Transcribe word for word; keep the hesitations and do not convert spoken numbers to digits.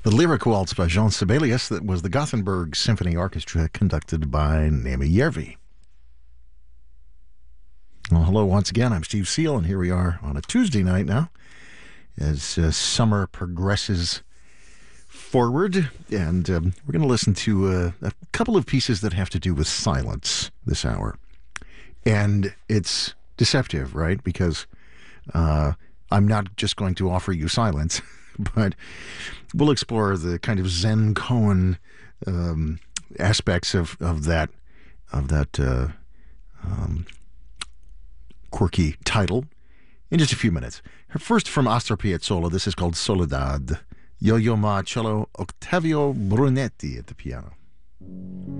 The Lyric Waltz by Jean Sibelius, that was the Gothenburg Symphony Orchestra conducted by Nemi Järvi. Well, hello once again. I'm Steve Seal, and here we are on a Tuesday night now as uh, summer progresses forward. And um, we're going to listen to uh, a couple of pieces that have to do with silence this hour. And it's deceptive, right? Because uh, I'm not just going to offer you silence, but we'll explore the kind of Zen koan um, aspects of, of that of that uh, um, quirky title in just a few minutes. First, from Astor Piazzolla, this is called Soledad. Yo-Yo Ma Cello, Ottavio Brunetti at the piano.